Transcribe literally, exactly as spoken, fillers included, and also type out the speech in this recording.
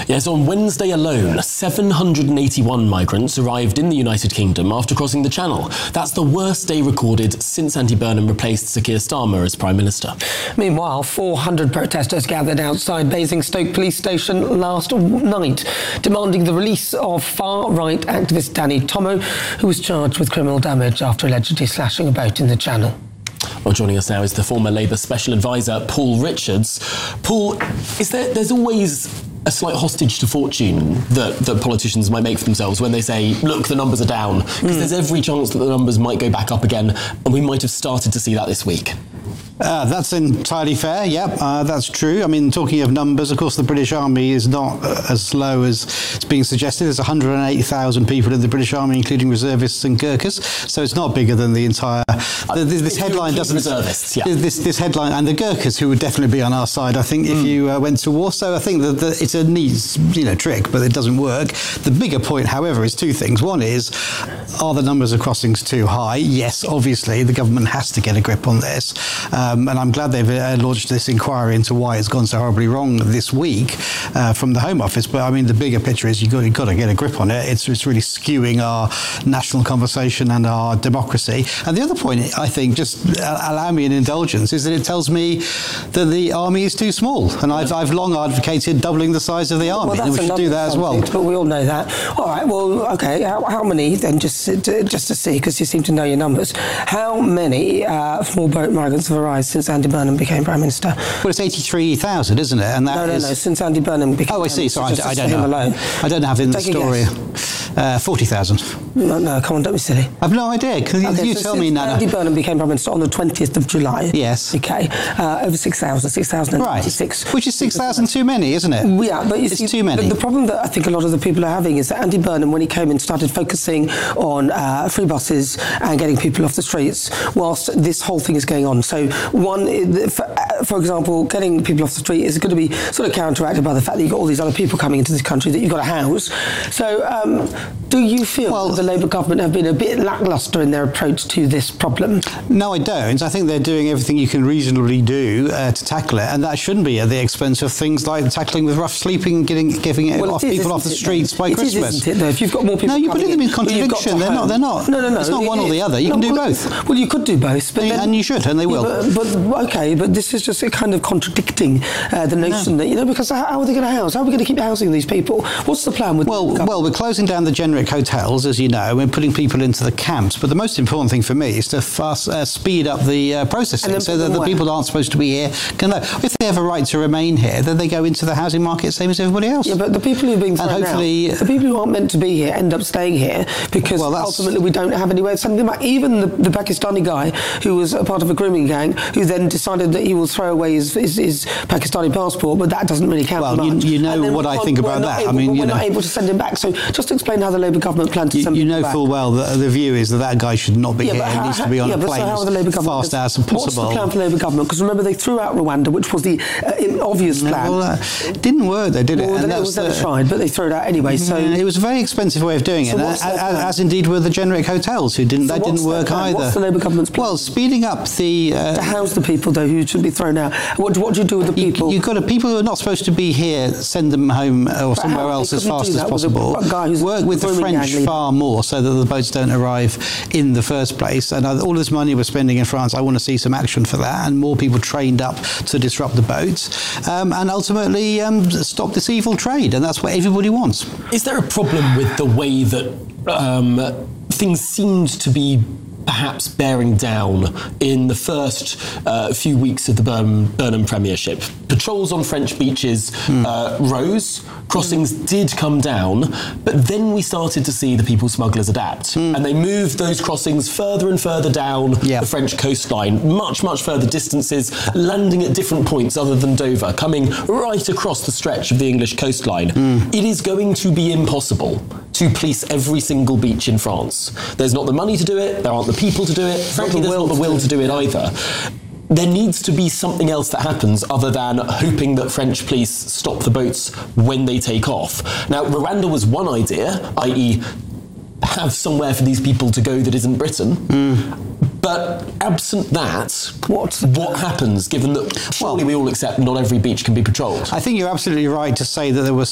Yes, on Wednesday alone, seven hundred eighty-one migrants arrived in the United Kingdom after crossing the Channel. That's the worst day recorded since Andy Burnham replaced Sir Keir Starmer as Prime Minister. Meanwhile, four hundred protesters gathered outside Basingstoke Police Station last night, demanding the release of far-right activist Danny Tomo, who was charged with criminal damage after allegedly slashing a boat in the Channel. Well, joining us now is the former Labour Special Advisor, Paul Richards. Paul, is there, there's always a slight hostage to fortune that, that politicians might make for themselves when they say, look, the numbers are down, because mm. there's every chance that the numbers might go back up again, and we might have started to see that this week. Uh, that's entirely fair, yep, uh, that's true. I mean, talking of numbers, of course, the British Army is not uh, as low as it's being suggested. There's one hundred eight thousand people in the British Army, including reservists and Gurkhas, so it's not bigger than the entire... Uh, this this headline doesn't... Reservists, yeah. This, this headline, and the Gurkhas, who would definitely be on our side, I think, if mm. you uh, went to war. So I think that, that it's a neat, you know, trick, but it doesn't work. The bigger point, however, is two things. One is, are the numbers of crossings too high? Yes, obviously, the government has to get a grip on this. Um, and I'm glad they've uh, launched this inquiry into why it's gone so horribly wrong this week uh, from the Home Office. But I mean, the bigger picture is you've got, you've got to get a grip on it. It's, it's really skewing our national conversation and our democracy. And the other point, I think, just allow me an indulgence, is that it tells me that the army is too small. And I've, I've long advocated doubling the size of the army, well, and we should do that as well. But we all know that. All right, well, OK, how, how many, then, just, just to see, because you seem to know your numbers, how many uh, small boat migrants have arrived since Andy Burnham became Prime Minister? Well, it's eighty-three thousand, isn't it? And that no, no, is... no, since Andy Burnham became Oh, I see, Prime sorry, Minister, I, I don't know. Alone. I don't have it in the Take story. Uh, forty thousand. No, no, come on, don't be silly. I've no idea. Can okay, you so tell me, Nana? Andy Burnham became Prime Minister on the twentieth of July. Yes. OK, uh, over six thousand, six thousand ninety-six. Right, which is six thousand too many, isn't it? Yeah, but you it's see, too many. The, the problem that I think a lot of the people are having is that Andy Burnham, when he came in, started focusing on uh, free buses and getting people off the streets whilst this whole thing is going on. So, one, for, for example, getting people off the street is going to be sort of counteracted by the fact that you've got all these other people coming into this country that you've got to house. So, um, do you feel well, that the Labour government have been a bit lacklustre in their approach to this problem? No, I don't. I think they're doing everything you can reasonably do uh, to tackle it, and that shouldn't be at the expense of things like tackling with rough sleeping, getting giving it well, off it is, people off the it, streets by it Christmas. Is, isn't it, though? If you've got more people no, you're putting them in contradiction. They're not. They're not. No, no, no. It's not one or the other. You no, can do well, both. Well, you could do both, but and, then, and you should, and they will. Yeah, but, but okay, but this is just a kind of contradicting uh, the notion no. that you know because how, how are they going to house? How are we going to keep housing these people? What's the plan with? Well, the well, we're closing down the generic hotels, as you know. We're putting people into the camps. But the most important thing for me is to fast, uh, speed up the uh, processing, so that the away. people that aren't supposed to be here can know. If they have a right to remain here, then they go into the housing market same as everybody else. Yeah, but the people who are being thrown and hopefully, out, the people who aren't meant to be here end up staying here because well, ultimately we don't have any way of sending them back. Even the, the Pakistani guy who was a part of a grooming gang, who then decided that he will throw away his, his, his Pakistani passport, but that doesn't really count. Well, much. You, you know what I think about that. Able, I mean, we're you know, not able to send him back. So just explain how the Labour government plans to you, send you him know back. full well that the view is that that guy should not be yeah, here. How, he needs to be on yeah, a plane so how are the Labour as government, fast as possible. What's the plan for the Labour government? Because remember, they threw out Rwanda, which was the uh, obvious plan. Well, uh, it didn't work, though, did it? Well, and it was never the, tried, but they threw it out anyway. So yeah, it was a very expensive way of doing so it, as, as indeed were the generic hotels, who didn't. So that didn't work either. What's the Labour government's plan? Well, speeding up the uh, to house the people though who should be thrown out. What, what do you do with the people? You, you've got to, people who are not supposed to be here, send them home or somewhere else as fast as possible. Work with the French far more so that the boats don't arrive in the first place. And all this money we're spending in France, I want to see some action for that, and more people trained up to disrupt the boats, um, and ultimately um, stop this evil trade. And that's what everybody wants. Is there a problem with the way that um, things seemed to be perhaps bearing down in the first uh, few weeks of the Burnham, Burnham premiership? Patrols on French beaches mm. uh, rose, crossings mm. did come down, but then we started to see the people smugglers adapt, mm. and they moved those crossings further and further down yep. the French coastline, much, much further distances, landing at different points other than Dover, coming right across the stretch of the English coastline. Mm. It is going to be impossible to police every single beach in France. There's not the money to do it, there aren't the people to do it, frankly there's not the will to do it either. There needs to be something else that happens other than hoping that French police stop the boats when they take off. Now, Rwanda was one idea, that is have somewhere for these people to go that isn't Britain. Mm. But absent that, what what happens, given that surely well, we all accept not every beach can be patrolled? I think you're absolutely right to say that there was